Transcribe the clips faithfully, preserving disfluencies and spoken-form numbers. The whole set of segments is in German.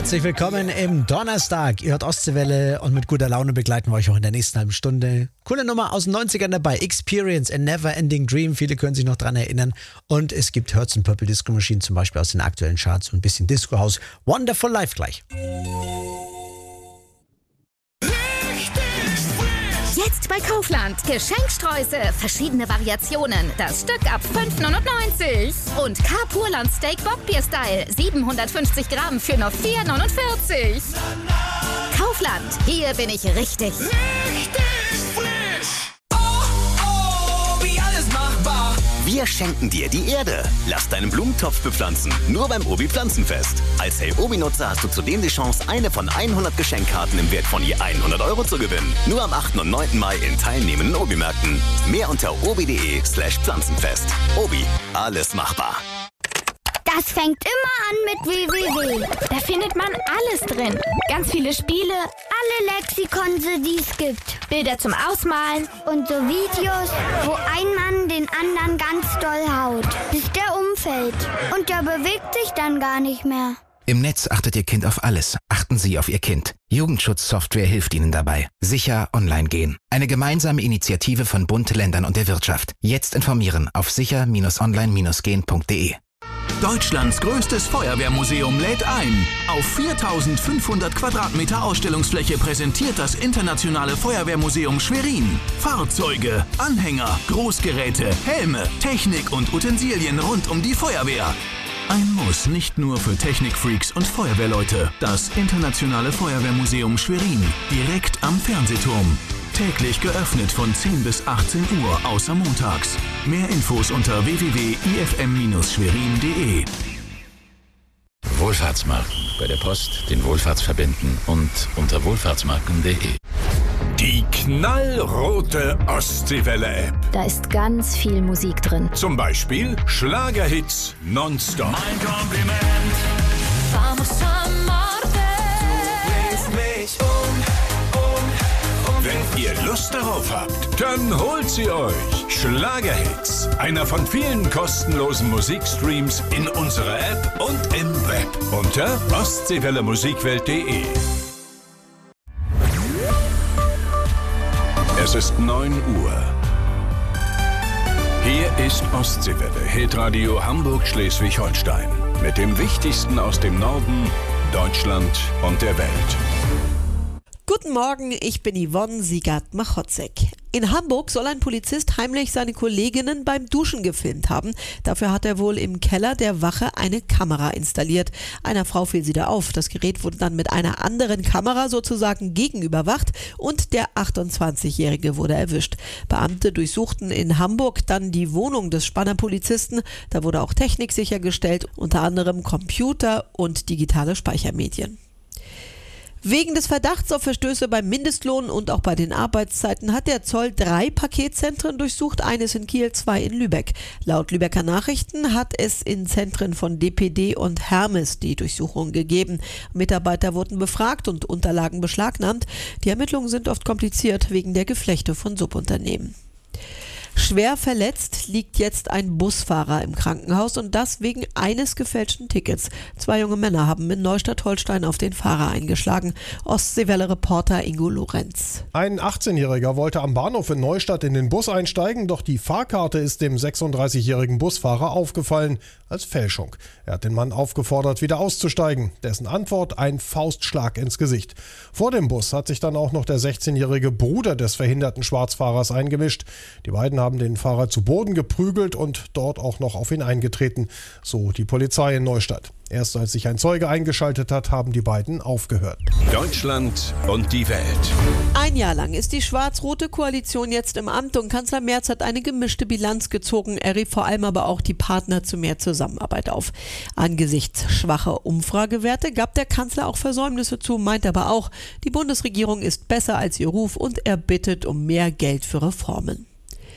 Herzlich willkommen im Donnerstag. Ihr hört Ostseewelle und mit guter Laune begleiten wir euch auch in der nächsten halben Stunde. Coole Nummer aus den neunzigern dabei. Experience, a never ending dream. Viele können sich noch dran erinnern. Und es gibt Herz and Purple Disco Machine zum Beispiel aus den aktuellen Charts und ein bisschen Disco House. Wonderful Life gleich. Jetzt bei Kaufland. Geschenkstreuse, verschiedene Variationen. Das Stück ab fünf neunundneunzig. Und K-Purland Steak Bockbier-Style. siebenhundertfünfzig Gramm für nur vier neunundvierzig. Kaufland. Hier bin ich richtig. Richtig frisch. Oh, oh, wie alles machbar. Wir schenken dir die Erde. Lass deinen Blumentopf bepflanzen. Nur beim Obi Pflanzenfest. Als Hey Obi-Nutzer hast du zudem die Chance, eine von hundert Geschenkkarten im Wert von je hundert Euro zu gewinnen. Nur am achten und neunten Mai in teilnehmenden Obi-Märkten. Mehr unter obi.de slash Pflanzenfest. Obi, alles machbar. Das fängt immer an mit w w w. Da findet man alles drin. Ganz viele Spiele, alle Lexikonse, die es gibt. Bilder zum Ausmalen und so Videos, wo ein Mann den anderen ganz doll haut, bis der umfällt. Und der bewegt sich dann gar nicht mehr. Im Netz achtet Ihr Kind auf alles. Achten Sie auf Ihr Kind. Jugendschutzsoftware hilft Ihnen dabei. Sicher online gehen. Eine gemeinsame Initiative von Bund, Ländern und der Wirtschaft. Jetzt informieren auf sicher online gehen punkt de. Deutschlands größtes Feuerwehrmuseum lädt ein. Auf viertausendfünfhundert Quadratmeter Ausstellungsfläche präsentiert das Internationale Feuerwehrmuseum Schwerin Fahrzeuge, Anhänger, Großgeräte, Helme, Technik und Utensilien rund um die Feuerwehr. Ein Muss nicht nur für Technikfreaks und Feuerwehrleute. Das Internationale Feuerwehrmuseum Schwerin, direkt am Fernsehturm. Täglich geöffnet von zehn bis achtzehn Uhr, außer montags. Mehr Infos unter w w w punkt i f m schwerin punkt de. Wohlfahrtsmarken. Bei der Post den Wohlfahrtsverbänden und unter wohlfahrtsmarken punkt de. Die knallrote Ostseewelle-App. Da ist ganz viel Musik drin. Zum Beispiel Schlagerhits nonstop. Mein Kompliment. Vamos a Marte. Du bringst mich um, um, um. Wenn ihr Lust darauf habt, dann holt sie euch. Schlagerhits. Einer von vielen kostenlosen Musikstreams in unserer App und im Web. Unter ostseewelle musikwelt punkt de. Es ist neun Uhr. Hier ist Ostseewelle, Hitradio Hamburg-Schleswig-Holstein. Mit dem Wichtigsten aus dem Norden, Deutschland und der Welt. Guten Morgen, ich bin Yvonne Siegert-Machotzek. In Hamburg soll ein Polizist heimlich seine Kolleginnen beim Duschen gefilmt haben. Dafür hat er wohl im Keller der Wache eine Kamera installiert. Einer Frau fiel sie da auf. Das Gerät wurde dann mit einer anderen Kamera sozusagen gegenüberwacht und der achtundzwanzigjährige wurde erwischt. Beamte durchsuchten in Hamburg dann die Wohnung des Spannerpolizisten. Da wurde auch Technik sichergestellt, unter anderem Computer und digitale Speichermedien. Wegen des Verdachts auf Verstöße beim Mindestlohn und auch bei den Arbeitszeiten hat der Zoll drei Paketzentren durchsucht, eines in Kiel, zwei in Lübeck. Laut Lübecker Nachrichten hat es in Zentren von D P D und Hermes die Durchsuchung gegeben. Mitarbeiter wurden befragt und Unterlagen beschlagnahmt. Die Ermittlungen sind oft kompliziert wegen der Geflechte von Subunternehmen. Schwer verletzt liegt jetzt ein Busfahrer im Krankenhaus und das wegen eines gefälschten Tickets. Zwei junge Männer haben in Neustadt-Holstein auf den Fahrer eingeschlagen. Ostseewelle-Reporter Ingo Lorenz. Ein achtzehnjähriger wollte am Bahnhof in Neustadt in den Bus einsteigen, doch die Fahrkarte ist dem sechsunddreißigjährigen Busfahrer aufgefallen als Fälschung. Er hat den Mann aufgefordert, wieder auszusteigen. Dessen Antwort ein Faustschlag ins Gesicht. Vor dem Bus hat sich dann auch noch der sechzehnjährige Bruder des verhinderten Schwarzfahrers eingemischt. Die beiden haben den Fahrer zu Boden geprügelt und dort auch noch auf ihn eingetreten, so die Polizei in Neustadt. Erst als sich ein Zeuge eingeschaltet hat, haben die beiden aufgehört. Deutschland und die Welt. Ein Jahr lang ist die schwarz-rote Koalition jetzt im Amt und Kanzler Merz hat eine gemischte Bilanz gezogen. Er rief vor allem aber auch die Partner zu mehr Zusammenarbeit auf. Angesichts schwacher Umfragewerte gab der Kanzler auch Versäumnisse zu, meint aber auch, die Bundesregierung ist besser als ihr Ruf und er bittet um mehr Geld für Reformen.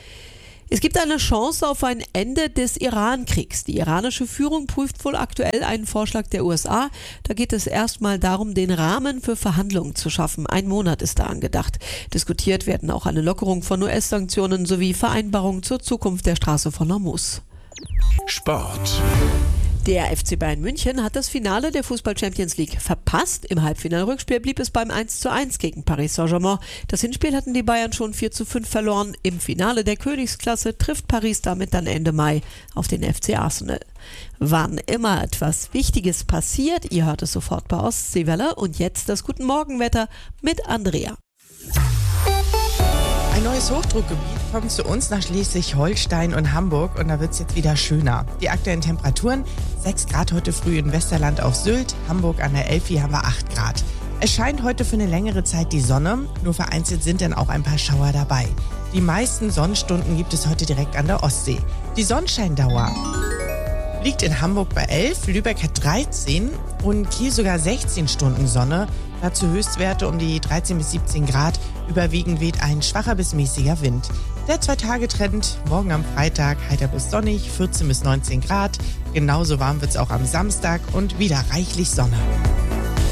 Es gibt eine Chance auf ein Ende des Iran-Kriegs. Die iranische Führung prüft wohl aktuell einen Vorschlag der U S A. Da geht es erstmal darum, den Rahmen für Verhandlungen zu schaffen. Ein Monat ist da angedacht. Diskutiert werden auch eine Lockerung von U S-Sanktionen sowie Vereinbarungen zur Zukunft der Straße von Hormuz. Sport. Der F C Bayern München hat das Finale der Fußball-Champions League verpasst. Im Halbfinalrückspiel blieb es beim eins zu eins gegen Paris Saint-Germain. Das Hinspiel hatten die Bayern schon vier zu fünf verloren. Im Finale der Königsklasse trifft Paris damit dann Ende Mai auf den F C Arsenal. Wann immer etwas Wichtiges passiert, ihr hört es sofort bei Ostseewelle. Und jetzt das Guten Morgenwetter mit Andrea. Ein neues Hochdruckgebiet kommt zu uns nach Schleswig-Holstein und Hamburg und da wird es jetzt wieder schöner. Die aktuellen Temperaturen, sechs Grad heute früh in Westerland auf Sylt, Hamburg an der Elfi haben wir acht Grad. Es scheint heute für eine längere Zeit die Sonne, nur vereinzelt sind dann auch ein paar Schauer dabei. Die meisten Sonnenstunden gibt es heute direkt an der Ostsee. Die Sonnenscheindauer liegt in Hamburg bei elf, Lübeck hat dreizehn und Kiel sogar sechzehn Stunden Sonne. Dazu Höchstwerte um die dreizehn bis siebzehn Grad. Überwiegend weht ein schwacher bis mäßiger Wind. Der Zwei-Tage-Trend, morgen am Freitag heiter bis sonnig, vierzehn bis neunzehn Grad. Genauso warm wird es auch am Samstag und wieder reichlich Sonne.